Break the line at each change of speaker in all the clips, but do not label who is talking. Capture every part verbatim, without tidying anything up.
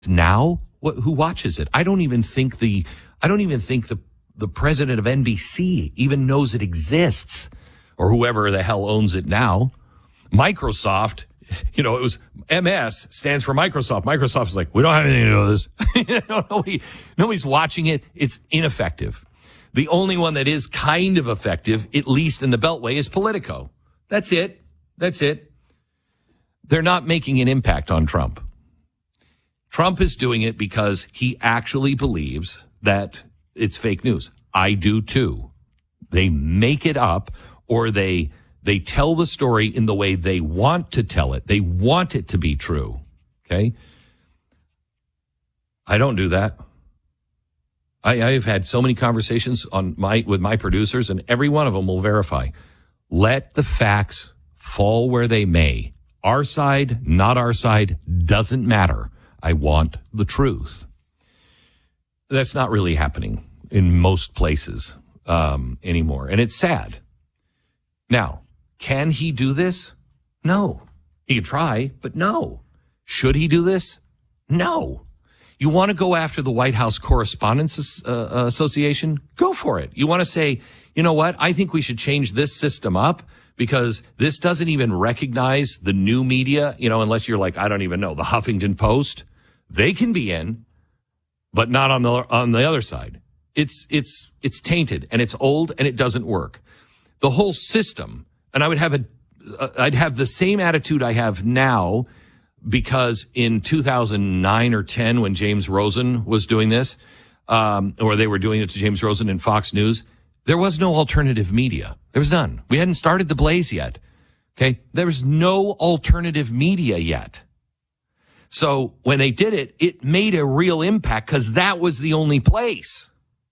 Now, what, who watches it? I don't even think the, I don't even think the, the president of N B C even knows it exists, or whoever the hell owns it now. Microsoft, you know, it was M S stands for Microsoft. Microsoft's like, we don't have anything to do with this. Nobody, nobody's watching it. It's ineffective. The only one that is kind of effective, at least in the Beltway, is Politico. That's it. That's it. They're not making an impact on Trump. Trump is doing it because he actually believes that it's fake news. I do too. They make it up, or they they tell the story in the way they want to tell it. They want it to be true. Okay? I don't do that. I, I've had so many conversations on my with my producers, and every one of them will verify. Let the facts fall where they may. Our side, not our side, doesn't matter. I want the truth. That's not really happening in most places um, anymore, and it's sad. Now, can he do this? No. He could try, but no. Should he do this? No. You want to go after the White House Correspondents uh, Association? Go for it. You want to say, you know what? I think we should change this system up because this doesn't even recognize the new media, you know, unless you're like, I don't even know, the Huffington Post. They can be in, but not on the on the other side. It's it's it's tainted and it's old and it doesn't work. The whole system, and I would have a I'd have the same attitude I have now, because in two thousand nine or ten, when James Rosen was doing this, um, or they were doing it to James Rosen in Fox News, there was no alternative media. There was none. We hadn't started the blaze yet. Okay, there was no alternative media yet. So when they did it, it made a real impact because that was the only place.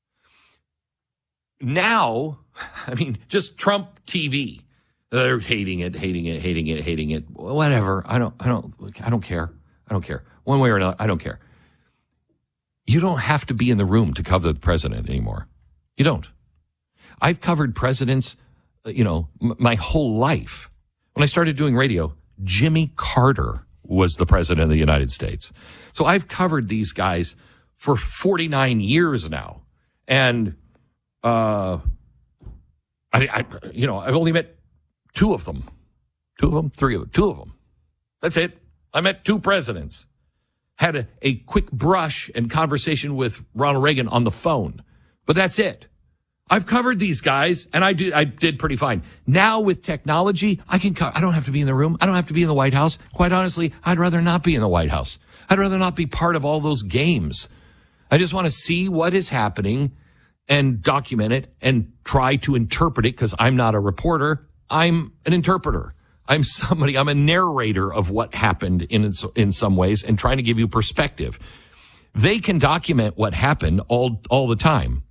Now, I mean, just Trump T V. They're hating it, hating it, hating it, hating it. Whatever. I don't, I don't, I don't care. I don't care. One way or another, I don't care. You don't have to be in the room to cover the president anymore. You don't. I've covered presidents, you know, m- my whole life. When I started doing radio, Jimmy Carter was the president of the United States. So I've covered these guys for forty-nine years now. And, uh, I, I, you know, I've only met two of them, two of them, three of them, two of them. That's it. I met two presidents, had a, a quick brush and conversation with Ronald Reagan on the phone, but that's it. I've covered these guys, and I did, I did pretty fine. Now with technology, I can co- I don't have to be in the room. I don't have to be in the White House. Quite honestly, I'd rather not be in the White House. I'd rather not be part of all those games. I just want to see what is happening and document it and try to interpret it, because I'm not a reporter. I'm an interpreter. I'm somebody, I'm a narrator of what happened in in some ways and trying to give you perspective. They can document what happened all all the time.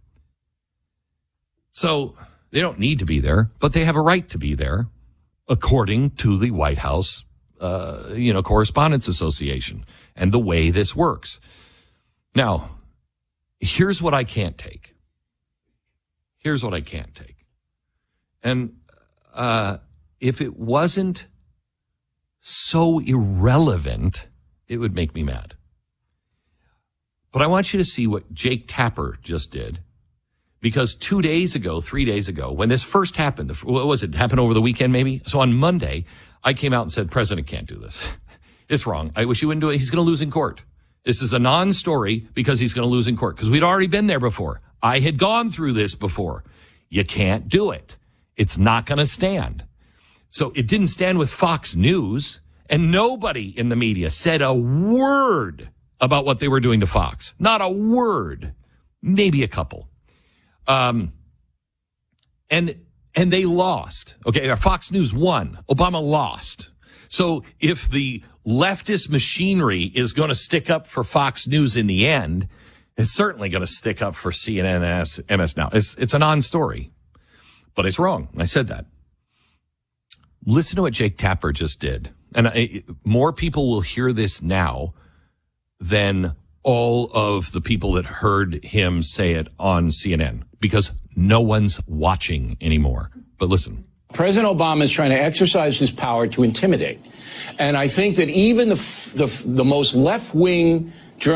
So they don't need to be there, but they have a right to be there, according to the White House, uh, you know, Correspondents Association and the way this works. Now, here's what I can't take. Here's what I can't take. And uh, if it wasn't so irrelevant, it would make me mad. But I want you to see what Jake Tapper just did. Because two days ago, three days ago, when this first happened, what was it? Happened over the weekend, maybe? So on Monday, I came out and said, President can't do this. It's wrong. I wish he wouldn't do it. He's going to lose in court. This is a non-story because he's going to lose in court. Because we'd already been there before. I had gone through this before. You can't do it. It's not going to stand. So it didn't stand with Fox News. And nobody in the media said a word about what they were doing to Fox. Not a word. Maybe a couple. Um, and, and they lost. Okay. Fox News won. Obama lost. So if the leftist machinery is going to stick up for Fox News in the end, it's certainly going to stick up for C N N and M S Now. It's, it's a non-story, but it's wrong. I said that. Listen to what Jake Tapper just did. And I, more people will hear this now than all of the people that heard him say it on C N N, because no one's watching anymore. But listen.
President Obama is trying to exercise his power to intimidate. And I think that even the the, the most left-wing